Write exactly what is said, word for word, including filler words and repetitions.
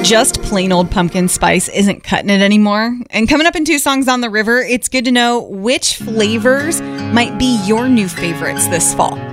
Just plain old pumpkin spice isn't cutting it anymore. And coming up in Two Songs on the River, it's good to know which flavors might be your new favorites this fall.